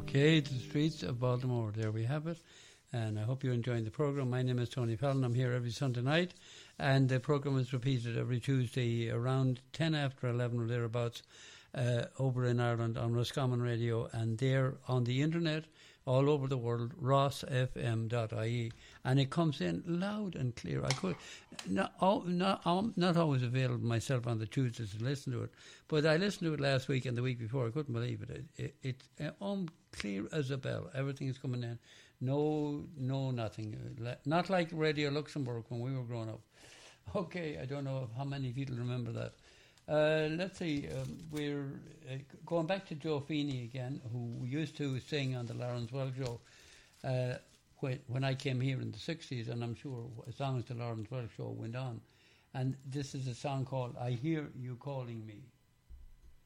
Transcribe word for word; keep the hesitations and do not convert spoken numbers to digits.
Okay, to the streets of Baltimore. There we have it. And I hope you're enjoying the program. My name is Tony Fallon. I'm here every Sunday night. And the program is repeated every Tuesday around ten after eleven or thereabouts uh, over in Ireland on Roscommon Radio. And there on the internet, all over the world, ross f m dot i e. And it comes in loud and clear. I could not, oh, not, um, not always available myself on the Tuesdays to listen to it, but I listened to it last week and the week before. I couldn't believe it. it, it it's uh, um, clear as a bell. Everything is coming in. No, no, nothing. Not like Radio Luxembourg when we were growing up. Okay, I don't know how many people remember that. Uh, let's see, um, we're uh, going back to Joe Feeney again, who used to sing on the Lawrence Welk Show uh, when, when I came here in the sixties, and I'm sure as long as the Lawrence Welk Show went on. And this is a song called I Hear You Calling Me.